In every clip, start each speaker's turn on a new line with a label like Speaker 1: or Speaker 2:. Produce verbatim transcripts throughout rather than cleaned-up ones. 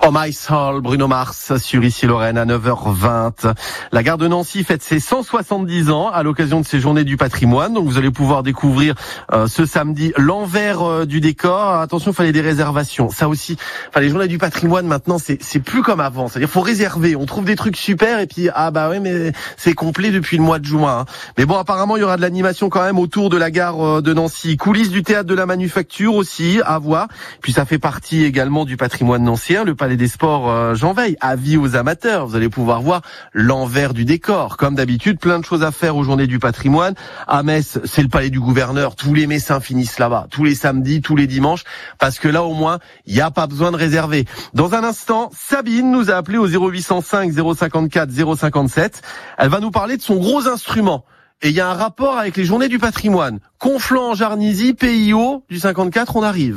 Speaker 1: Oh My Soul, Bruno Mars sur Ici Lorraine à neuf heures vingt. La gare de Nancy fête ses cent soixante-dix ans à l'occasion de ces journées du patrimoine. Donc vous allez pouvoir découvrir euh, ce samedi l'envers euh, du décor. Attention, il fallait des réservations. Ça aussi, enfin les journées du patrimoine maintenant, c'est c'est plus comme avant. C'est-à-dire faut réserver. On trouve des trucs super et puis ah bah ouais mais c'est complet depuis le mois de juin. Hein. Mais bon, apparemment il y aura de l'animation quand même autour de la gare euh, de Nancy. Coulisses du théâtre de la Manufacture aussi à voir. Puis ça fait partie également du patrimoine nancéen, le Palais des Sports euh, Jean Veil, avis aux amateurs, vous allez pouvoir voir l'envers du décor. Comme d'habitude, plein de choses à faire aux journées du patrimoine. À Metz, c'est le Palais du Gouverneur, tous les Messins finissent là-bas, tous les samedis, tous les dimanches, parce que là au moins, il n'y a pas besoin de réserver. Dans un instant, Sabine nous a appelé au zéro huit cent cinq zéro cinquante-quatre zéro cinquante-sept. Elle va nous parler de son gros instrument. Et il y a un rapport avec les journées du patrimoine. Conflans-en-Jarnisy, P I O, du cinquante-quatre, on arrive.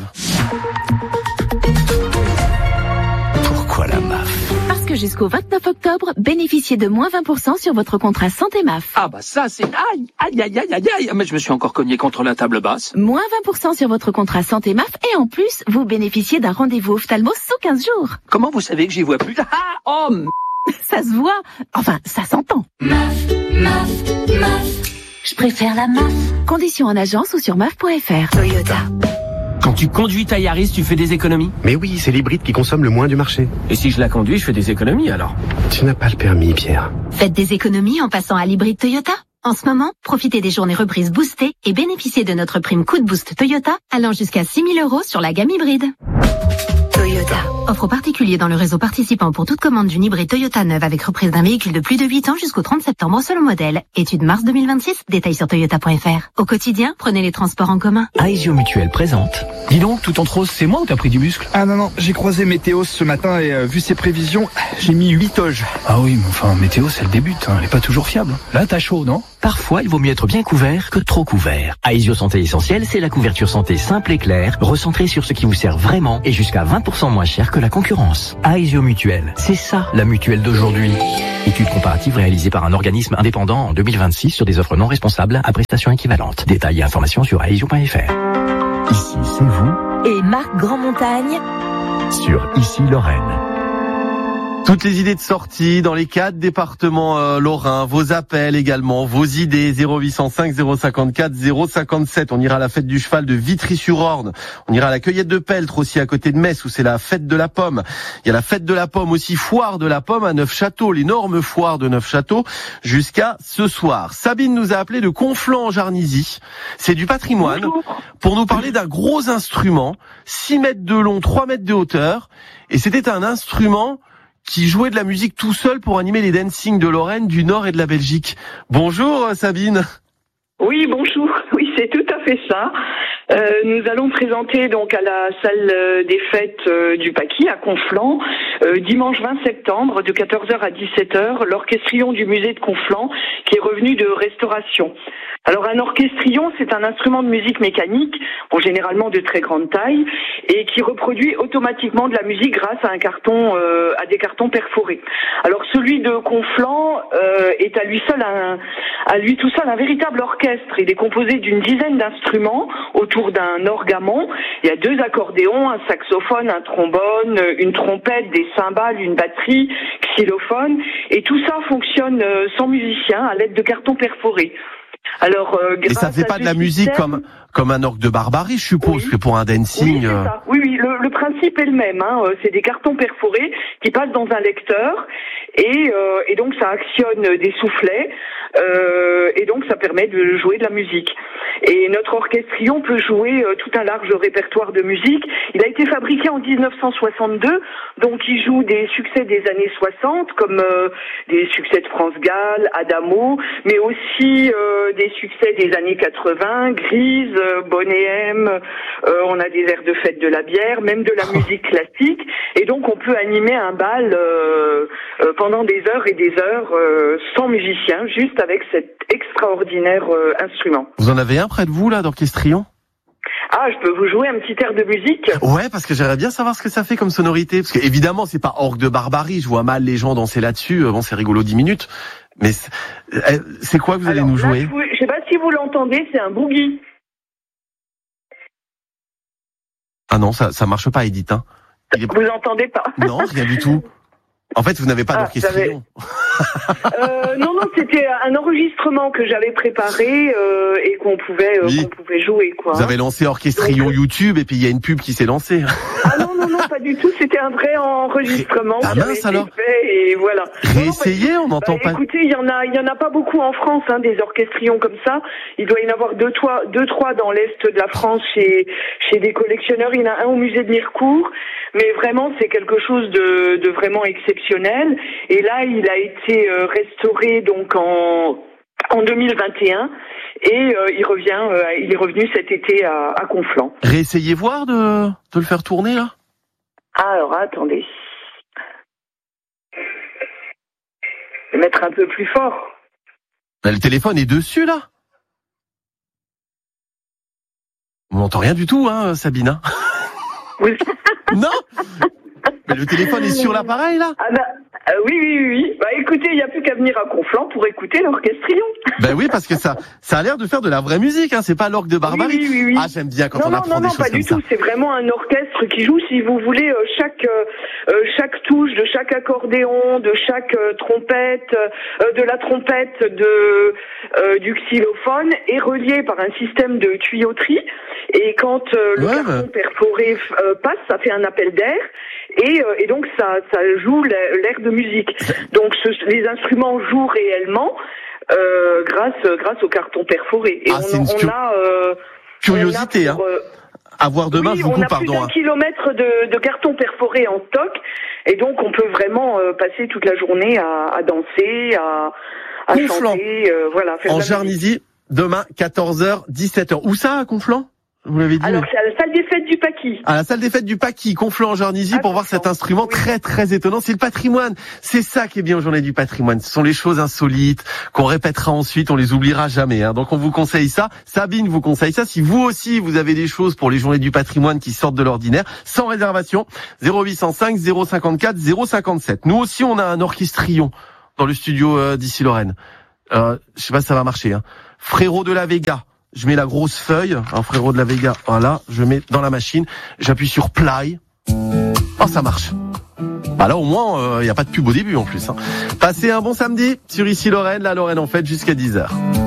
Speaker 2: La M A F.
Speaker 3: Parce que jusqu'au vingt-neuf octobre, bénéficiez de moins vingt pour cent sur votre contrat santé M A F.
Speaker 2: Ah bah ça c'est... Aïe, aïe, aïe, aïe, aïe, aïe. Mais je me suis encore cogné contre la table basse.
Speaker 3: Moins vingt pour cent sur votre contrat santé M A F et en plus, vous bénéficiez d'un rendez-vous ophtalmo sous quinze jours.
Speaker 2: Comment vous savez que j'y vois plus? Ah, oh m...
Speaker 3: Ça se voit. Enfin, ça s'entend.
Speaker 4: M A F, M A F, M A F. Je préfère la M A F.
Speaker 3: Conditions en agence ou sur M A F point F R.
Speaker 4: Toyota.
Speaker 5: Quand tu conduis ta Yaris, tu fais des économies?
Speaker 6: Mais oui, c'est l'hybride qui consomme le moins du marché.
Speaker 5: Et si je la conduis, je fais des économies alors?
Speaker 6: Tu n'as pas le permis, Pierre.
Speaker 4: Faites des économies en passant à l'hybride Toyota. En ce moment, profitez des journées reprises boostées et bénéficiez de notre prime coup de boost Toyota allant jusqu'à six mille euros sur la gamme hybride. Toyota. Offre aux particuliers dans le réseau participant pour toute commande d'une hybride Toyota neuve avec reprise d'un véhicule de plus de huit ans jusqu'au trente septembre selon modèle. Étude mars deux mille vingt-six, détails sur toyota point F R. Au quotidien, prenez les transports en commun.
Speaker 7: Aesio Mutuelle présente. Dis donc, tout en rose, c'est moi ou t'as pris du muscle?
Speaker 8: Ah non, non, j'ai croisé Météos ce matin et euh, vu ses prévisions, j'ai mis huit oges.
Speaker 7: Ah oui, mais enfin, Météos, elle débute, hein, elle est pas toujours fiable. Là, t'as chaud, non? Parfois, il vaut mieux être bien couvert que trop couvert. Aesio Santé Essentielle, c'est la couverture santé simple et claire, recentrée sur ce qui vous sert vraiment et jusqu'à vingt pour cent moins cher que la concurrence. Aesio Mutuelle, c'est ça la mutuelle d'aujourd'hui. Étude comparative réalisée par un organisme indépendant en deux mille vingt-six sur des offres non responsables à prestations équivalentes. Détails et informations sur aesio point F R.
Speaker 9: Ici, c'est vous.
Speaker 10: Et Marc Grandmontagne
Speaker 9: sur Ici Lorraine.
Speaker 1: Toutes les idées de sortie dans les quatre départements euh, lorrains, vos appels également, vos idées, zéro huit cent cinq zéro cinquante-quatre zéro cinquante-sept. On ira à la fête du cheval de Vitry-sur-Orne. On ira à la cueillette de Peltre aussi à côté de Metz où c'est la fête de la pomme. Il y a la fête de la pomme aussi, foire de la pomme à Neufchâteau, l'énorme foire de Neufchâteau jusqu'à ce soir. Sabine nous a appelé de Conflans-en-Jarnisy. C'est du patrimoine. Bonjour. Pour nous parler d'un gros instrument, six mètres de long, trois mètres de hauteur. Et c'était un instrument qui jouait de la musique tout seul pour animer les dancing de Lorraine, du Nord et de la Belgique. Bonjour Sabine.
Speaker 11: Oui, bonjour. Oui, c'est tout à fait ça. Euh, nous allons présenter donc à la salle des fêtes euh, du Paquis à Conflans, euh, dimanche vingt septembre de quatorze heures à dix-sept heures, l'orchestrion du musée de Conflans qui est revenu de restauration. Alors un orchestrion, c'est un instrument de musique mécanique, bon, généralement de très grande taille, et qui reproduit automatiquement de la musique grâce à un carton, euh, à des cartons perforés. Alors celui de Conflans euh, est à lui seul un, à lui tout seul un véritable orchestre. Il est composé d'une dizaine d'instruments autour d'un orgamon. Il y a deux accordéons, un saxophone, un trombone, une trompette, des cymbales, une batterie, xylophone, et tout ça fonctionne sans musicien à l'aide de cartons perforés. Alors, euh,
Speaker 1: et ça fait pas de la musique comme comme un orgue de barbarie, je suppose, oui. Que pour un dancing.
Speaker 11: Oui, c'est ça. Oui, oui, le, le principe est le même. Hein. C'est des cartons perforés qui passent dans un lecteur et, euh, et donc ça actionne des soufflets euh, et donc ça permet de jouer de la musique. Et notre orchestrion peut jouer euh, tout un large répertoire de musique. Il a été fabriqué en dix-neuf cent soixante-deux, donc il joue des succès des années soixante comme euh, des succès de France Gall, Adamo, mais aussi euh, des succès des années quatre-vingts, Grise, euh, Bonnet M, euh, on a des airs de fête de la bière, même de la musique classique, et donc on peut animer un bal euh, euh, pendant des heures et des heures euh, sans musicien, juste avec cet extraordinaire euh, instrument.
Speaker 1: Vous en avez un près de vous là d'orchestrion?
Speaker 11: Ah, je peux vous jouer un petit air de musique?
Speaker 1: Ouais, parce que j'aimerais bien savoir ce que ça fait comme sonorité, parce que évidemment c'est pas orgue de barbarie, je vois mal les gens danser là-dessus, bon c'est rigolo dix minutes, mais c'est quoi que vous allez
Speaker 11: Alors,
Speaker 1: nous jouer?
Speaker 11: Là, je, je sais pas si vous l'entendez, c'est un boogie.
Speaker 1: Ah non, ça ça marche pas, Edith, hein. est...
Speaker 11: Vous entendez pas?
Speaker 1: Non, rien du tout. En fait, vous n'avez pas
Speaker 11: ah,
Speaker 1: d'orchestrion.
Speaker 11: euh, non, non, c'était un enregistrement que j'avais préparé euh, et qu'on pouvait, euh, oui. qu'on pouvait jouer, quoi.
Speaker 1: Vous avez lancé Orchestrion Donc, YouTube et puis il y a une pub qui s'est lancée.
Speaker 11: Ah non, non, non, pas du tout. C'était un vrai enregistrement.
Speaker 1: Ah mince alors.
Speaker 11: Fait et voilà.
Speaker 1: Réessayez, on n'entend
Speaker 11: bah,
Speaker 1: pas.
Speaker 11: Écoutez, il y en a, il y en a pas beaucoup en France, hein, des orchestrions comme ça. Il doit y en avoir deux, trois, deux, trois dans l'est de la France chez chez des collectionneurs. Il y en a un au musée de Mirecourt. Mais vraiment, c'est quelque chose de, de vraiment exceptionnel. Et là, il a été euh, restauré donc en en deux mille vingt et un et euh, il revient, euh, il est revenu cet été à, à Conflans.
Speaker 1: Réessayez voir de de le faire tourner là.
Speaker 11: Alors attendez, je vais mettre un peu plus fort.
Speaker 1: Là, le téléphone est dessus là. On n'entend rien du tout, hein, Sabine.
Speaker 11: Oui.
Speaker 1: Non. Mais le téléphone est sur l'appareil là.
Speaker 11: Ah bah euh, oui oui oui oui. Bah écoutez, il y a plus qu'à venir à Conflans pour écouter l'orchestrion.
Speaker 1: Ben oui, parce que ça ça a l'air de faire de la vraie musique, hein. C'est pas l'orgue de Barbarie.
Speaker 11: Oui, oui, oui, oui.
Speaker 1: Ah, j'aime bien quand
Speaker 11: non,
Speaker 1: on
Speaker 11: non,
Speaker 1: apprend
Speaker 11: non,
Speaker 1: des
Speaker 11: non,
Speaker 1: choses
Speaker 11: pas
Speaker 1: comme
Speaker 11: du
Speaker 1: ça.
Speaker 11: tout. C'est vraiment un orchestre qui joue, si vous voulez, euh, chaque euh, chaque touche de chaque accordéon, de chaque euh, trompette, euh, de la trompette, de euh, du xylophone est relié par un système de tuyauterie. Et quand euh, le
Speaker 1: ouais,
Speaker 11: carton
Speaker 1: bah.
Speaker 11: perforé euh, passe, ça fait un appel d'air. Et, euh, et donc ça, ça joue l'air de musique. Donc ce, les instruments jouent réellement euh, grâce, grâce au carton perforé. Et
Speaker 1: ah,
Speaker 11: on,
Speaker 1: on
Speaker 11: a euh,
Speaker 1: curiosité,
Speaker 11: on a pour,
Speaker 1: hein.
Speaker 11: Euh,
Speaker 1: à voir demain,
Speaker 11: oui,
Speaker 1: je vous coupe, pardon.
Speaker 11: On a plus d'un kilomètre de, de carton perforé en stock, et donc on peut vraiment euh, passer toute la journée à, à danser, à, à chanter, euh, voilà. Faire
Speaker 1: en Jarnisy, demain quatorze heures, dix-sept heures. Où ça, à Conflans? Vous l'avez dit.
Speaker 11: Alors c'est à la salle des fêtes du Paquis.
Speaker 1: À la salle des fêtes du Paquis, Conflans en Jarnisy, pour Conflans. Voir cet instrument oui. très très étonnant. C'est le patrimoine. C'est ça qui est bien aux Journées du patrimoine. Ce sont les choses insolites qu'on répétera ensuite, on les oubliera jamais. Hein. Donc on vous conseille ça. Sabine vous conseille ça. Si vous aussi vous avez des choses pour les Journées du patrimoine qui sortent de l'ordinaire, sans réservation, zéro huit cent cinq, zéro cinquante-quatre, zéro cinquante-sept. Nous aussi on a un orchestrion dans le studio euh, d'Ici Lorraine. Euh, je sais pas si ça va marcher. Hein. Frérot de la Vega. Je mets la grosse feuille, un frérot de la Vega, voilà, je mets dans la machine, j'appuie sur play. Oh, ça marche. Bah là, au moins, il euh, n'y a pas de pub au début en plus. Hein. Passez un bon samedi sur Ici Lorraine, la Lorraine en fête jusqu'à dix heures.